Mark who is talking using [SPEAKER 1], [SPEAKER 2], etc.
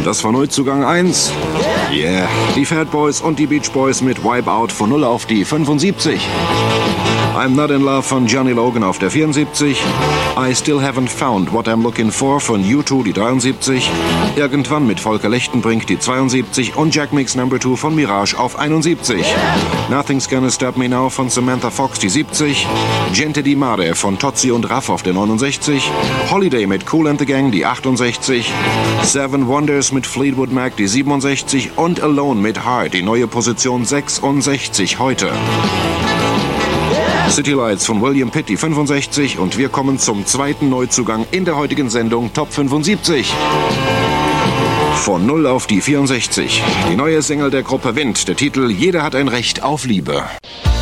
[SPEAKER 1] Das war Neuzugang 1. Yeah. Die Fat Boys und die Beach Boys mit Wipeout von 0 auf die 75. I'm Not in Love von Johnny Logan auf der 74. I Still Haven't Found What I'm Looking For von U2 die 73. Irgendwann mit Volker Lechtenbrink die 72 und Jack Mix No. 2 von Mirage auf 71. Nothing's Gonna Stop Me Now von Samantha Fox die 70. Gente di Mare von Tozzi und Raff auf der 69. Holiday mit Kool and the Gang die 68. Seven Wonders mit Fleetwood Mac die 67 und Alone mit Heart die neue Position 66 heute. City Lights von William Pitt die 65 und wir kommen zum zweiten Neuzugang in der heutigen Sendung Top 75. Von 0 auf die 64. Die neue Single der Gruppe Wind, der Titel Jeder hat ein Recht auf Liebe.